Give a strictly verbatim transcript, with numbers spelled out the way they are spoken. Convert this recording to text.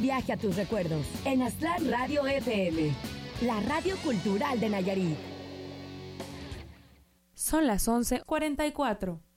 Viaje a tus recuerdos en Aztlán Radio F M, la radio cultural de Nayarit. Son las once cuarenta y cuatro.